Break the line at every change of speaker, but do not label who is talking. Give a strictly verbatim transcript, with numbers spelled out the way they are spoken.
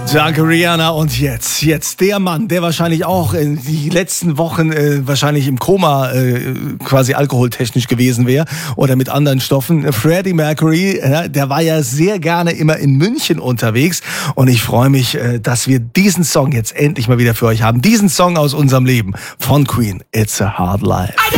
Danke, Rihanna. Und jetzt, jetzt der Mann, der wahrscheinlich auch in die letzten Wochen äh, wahrscheinlich im Koma äh, quasi alkoholtechnisch gewesen wäre oder mit anderen Stoffen. Freddie Mercury, ja, der war ja sehr gerne immer in München unterwegs. Und ich freue mich, äh, dass wir diesen Song jetzt endlich mal wieder für euch haben. Diesen Song aus unserem Leben von Queen, It's a Hard Life.